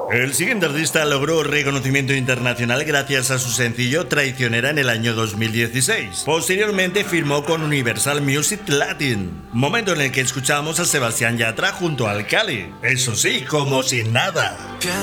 El siguiente artista logró reconocimiento internacional gracias a su sencillo Traicionera en el año 2016. Posteriormente firmó con Universal Music Latin, momento en el que escuchamos a Sebastián Yatra junto al Cali. Eso sí, como sin nada.